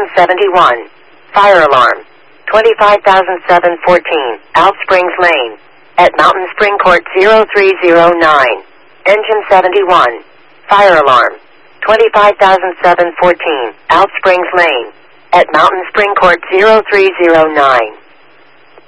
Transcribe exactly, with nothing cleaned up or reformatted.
Engine seventy-one. Fire alarm. twenty-five thousand seven hundred fourteen. Out Springs Lane. At Mountain Spring Court zero three zero nine. Engine seventy-one. Fire alarm. twenty-five thousand seven hundred fourteen. Out Springs Lane. At Mountain Spring Court zero three zero nine.